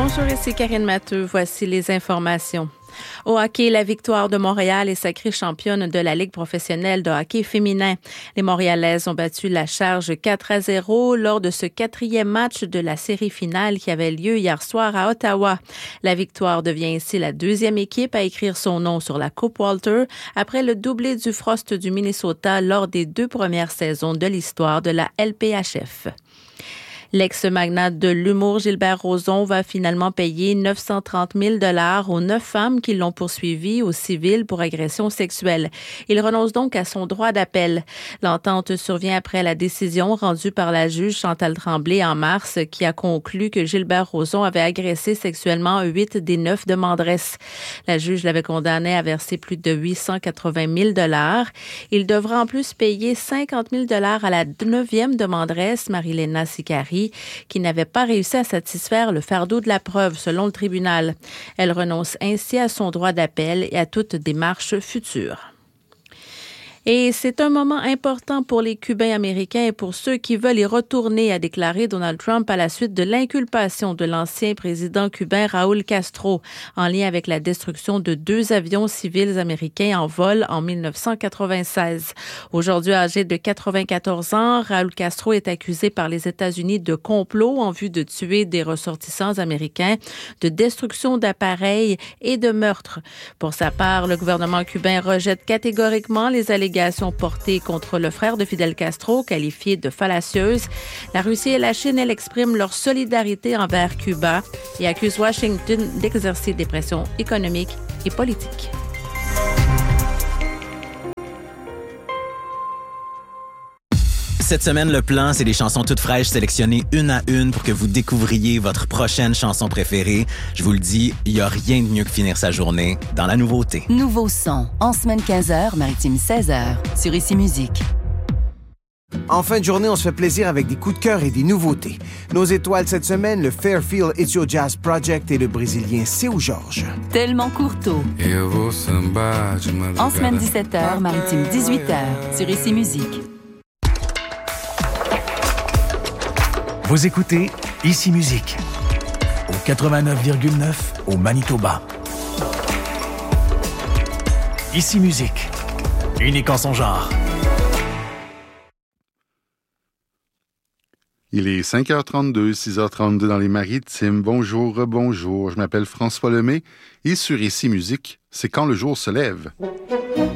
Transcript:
Bonjour, ici Karine Matteux. Voici les informations. Au hockey, la victoire de Montréal est sacrée championne de la Ligue professionnelle de hockey féminin. Les Montréalaises ont battu la Charge 4-0 lors de ce 4e match de la série finale qui avait lieu hier soir à Ottawa. La victoire devient ainsi la 2e équipe à écrire son nom sur la Coupe Walter après le doublé du Frost du Minnesota lors des 2 premières saisons de l'histoire de la LPHF. L'ex-magnate de l'humour Gilbert Rozon va finalement payer 930 000 $ aux 9 femmes qui l'ont poursuivi au civil pour agression sexuelle. Il renonce donc à son droit d'appel. L'entente survient après la décision rendue par la juge Chantal Tremblay en mars qui a conclu que Gilbert Rozon avait agressé sexuellement 8 des 9 demanderesses. La juge l'avait condamné à verser plus de 880 000 $. Il devra en plus payer 50 000 $ à la 9e demanderesse, Marilena Sicari, qui n'avait pas réussi à satisfaire le fardeau de la preuve, selon le tribunal. Elle renonce ainsi à son droit d'appel et à toute démarche future. Et c'est un moment important pour les Cubains américains et pour ceux qui veulent y retourner, a déclaré Donald Trump à la suite de l'inculpation de l'ancien président cubain Raúl Castro en lien avec la destruction de 2 avions civils américains en vol en 1996. Aujourd'hui âgé de 94 ans, Raúl Castro est accusé par les États-Unis de complot en vue de tuer des ressortissants américains, de destruction d'appareils et de meurtre. Pour sa part, le gouvernement cubain rejette catégoriquement les allégations portées contre le frère de Fidel Castro, qualifié de fallacieuses. La Russie et la Chine, elles expriment leur solidarité envers Cuba et accusent Washington d'exercer des pressions économiques et politiques. Cette semaine, le plan, c'est des chansons toutes fraîches sélectionnées une à une pour que vous découvriez votre prochaine chanson préférée. Je vous le dis, il n'y a rien de mieux que finir sa journée dans la nouveauté. Nouveau son, en semaine 15h, maritime 16h, sur Ici Musique. En fin de journée, on se fait plaisir avec des coups de cœur et des nouveautés. Nos étoiles cette semaine, le Fairfield It's Your Jazz Project et le Brésilien Seu Jorge. Tellement Courteau. En semaine 17h, maritime 18h, sur Ici Musique. Vous écoutez Ici Musique, au 89,9 au Manitoba. Ici Musique, unique en son genre. Il est 5h32, 6h32 dans les Maritimes. Bonjour, bonjour. Je m'appelle François Lemay et sur Ici Musique, c'est quand le jour se lève.